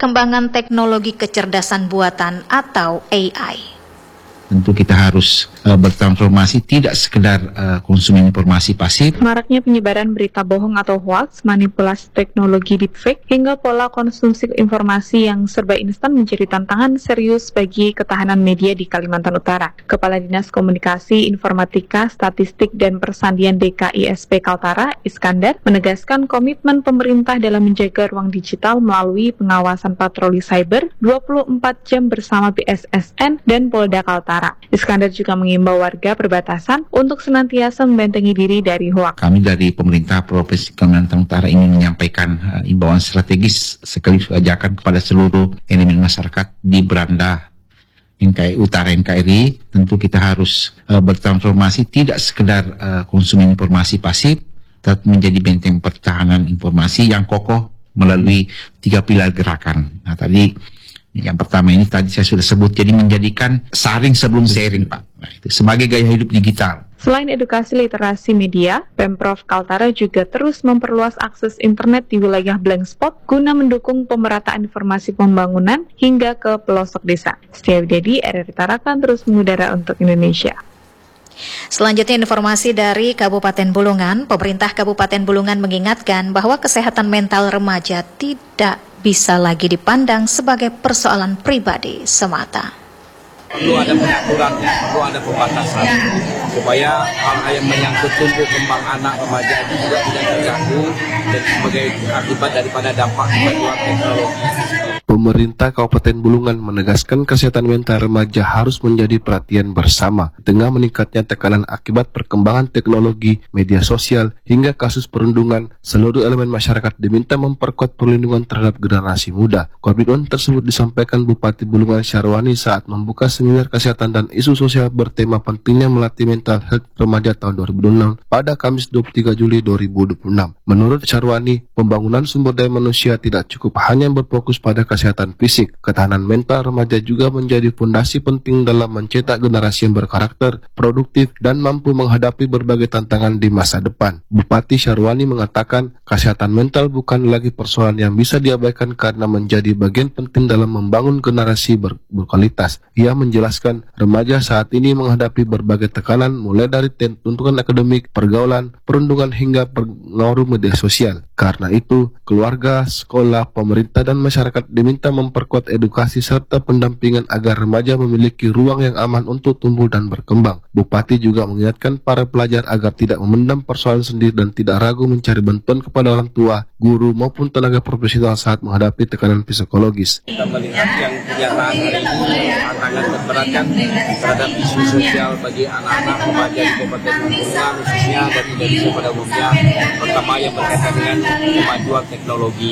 perkembangan teknologi kecerdasan buatan atau AI. Tentu kita harus bertransformasi, tidak sekedar konsumen informasi pasif. Maraknya penyebaran berita bohong atau hoax, manipulasi teknologi deepfake, hingga pola konsumsi informasi yang serba instan menjadi tantangan serius bagi ketahanan media di Kalimantan Utara. Kepala Dinas Komunikasi, Informatika, Statistik, dan Persandian DKISP Kaltara, Iskandar, menegaskan komitmen pemerintah dalam menjaga ruang digital melalui pengawasan patroli cyber 24 jam bersama BSSN dan Polda Kaltara. Iskandar juga mengimbau warga perbatasan untuk senantiasa membentengi diri dari hoaks. Kami dari pemerintah Provinsi Kalimantan Utara ingin menyampaikan imbauan strategis sekaligus ajakan kepada seluruh elemen masyarakat di beranda NKRI Utara NKRI. Tentu kita harus bertransformasi, tidak sekedar konsumen informasi pasif, tetapi menjadi benteng pertahanan informasi yang kokoh melalui 3 pilar gerakan. Nah, tadi yang pertama ini tadi saya sudah sebut, jadi menjadikan saring sebelum sharing, Pak. Nah, itu sebagai gaya hidup digital. Selain edukasi literasi media, Pemprov Kaltara juga terus memperluas akses internet di wilayah blank spot guna mendukung pemerataan informasi pembangunan hingga ke pelosok desa. Setia Widadi, RRI Tarakan terus mengudara untuk Indonesia. Selanjutnya informasi dari Kabupaten Bulungan. Pemerintah Kabupaten Bulungan mengingatkan bahwa kesehatan mental remaja tidak bisa lagi dipandang sebagai persoalan pribadi semata. Perlu ada pengaturannya, perlu ada pembatasan supaya hal-hal yang menyangkut tumbuh kembang anak remaja itu juga tidak terganggu dan sebagai akibat daripada dampak kemajuan teknologi. Pemerintah Kabupaten Bulungan menegaskan kesehatan mental remaja harus menjadi perhatian bersama dengan meningkatnya tekanan akibat perkembangan teknologi, media sosial, hingga kasus perundungan. Seluruh elemen masyarakat diminta memperkuat perlindungan terhadap generasi muda. Komitmen tersebut disampaikan Bupati Bulungan Syarwani saat membuka seminar kesehatan dan isu sosial bertema pentingnya melatih mental health remaja tahun 2006 pada Kamis 23 Juli 2026. Menurut Syarwani, pembangunan sumber daya manusia tidak cukup hanya berfokus pada kesehatan fisik. Ketahanan mental remaja juga menjadi fondasi penting dalam mencetak generasi yang berkarakter, produktif, dan mampu menghadapi berbagai tantangan di masa depan. Bupati Syarwani mengatakan, kesehatan mental bukan lagi persoalan yang bisa diabaikan karena menjadi bagian penting dalam membangun generasi berkualitas. Ia menjelaskan, remaja saat ini menghadapi berbagai tekanan mulai dari tuntutan akademik, pergaulan, perundungan, hingga pengaruh media sosial. Karena itu, keluarga, sekolah, pemerintah, dan masyarakat diminta memperkuat edukasi serta pendampingan agar remaja memiliki ruang yang aman untuk tumbuh dan berkembang. Bupati juga mengingatkan para pelajar agar tidak memendam persoalan sendiri dan tidak ragu mencari bantuan kepada orang tua, guru, maupun tenaga profesional saat menghadapi tekanan psikologis. Kita melihat yang kenyataan hari ini tantangan terberat kan terhadap isu sosial bagi anak-anak remaja di Kabupaten Bulungan khususnya dan Indonesia pada umumnya, pertama yang berkaitan dengan kemajuan teknologi.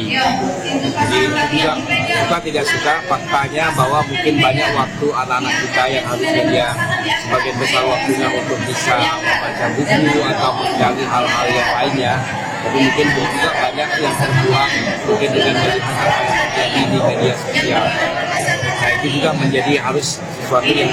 Jadi juga kita tidak suka faktanya bahwa mungkin banyak waktu anak-anak kita yang harusnya dia sebagian besar waktunya untuk bisa membaca buku atau mencari hal-hal yang lainnya, tapi mungkin juga banyak yang terbuang mungkin dengan melihat apa yang terjadi di media sosial. Nah, itu juga menjadi harus sesuatu yang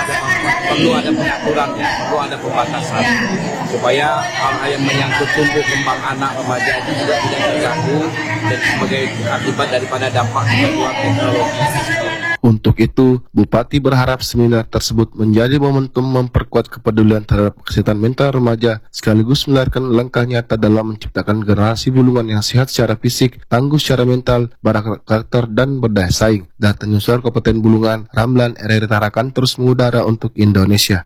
perlu ada pengaturannya, perlu ada pembatasan supaya hal-hal yang menyangkut tumbuh kembang anak remaja itu juga tidak terganggu dan sebagai akibat daripada dampak kemajuan teknologi. Untuk itu, Bupati berharap seminar tersebut menjadi momentum memperkuat kepedulian terhadap kesehatan mental remaja, sekaligus melahirkan langkah nyata dalam menciptakan generasi Bulungan yang sehat secara fisik, tangguh secara mental, berkarakter, dan berdaya saing. Data Nyusar Kabupaten Bulungan, Ramlan, RRI Tarakan terus mengudara untuk Indonesia.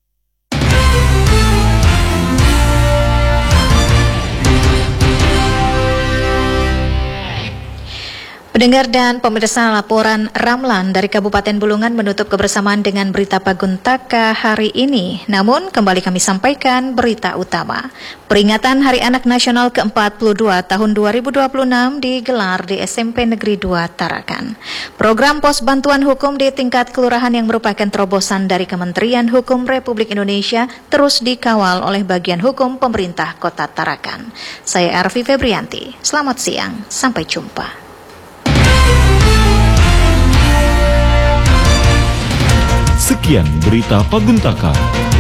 Pendengar dan pemirsa, laporan Ramlan dari Kabupaten Bulungan menutup kebersamaan dengan berita Paguntaka hari ini. Namun, kembali kami sampaikan berita utama. Peringatan Hari Anak Nasional ke-42 tahun 2026 digelar di SMP Negeri 2 Tarakan. Program Pos Bantuan Hukum di tingkat kelurahan yang merupakan terobosan dari Kementerian Hukum Republik Indonesia terus dikawal oleh bagian hukum pemerintah Kota Tarakan. Saya Arfi Febrianti. Selamat siang, sampai jumpa. Sekian berita Paguntaka.